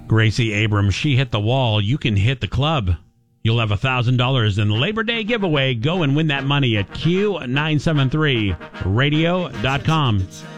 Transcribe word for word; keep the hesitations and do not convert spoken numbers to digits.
Gracie Abrams, she hit the wall. You can hit the club. You'll have one thousand dollars in the Labor Day giveaway. Go and win that money at Q nine seven three radio dot com.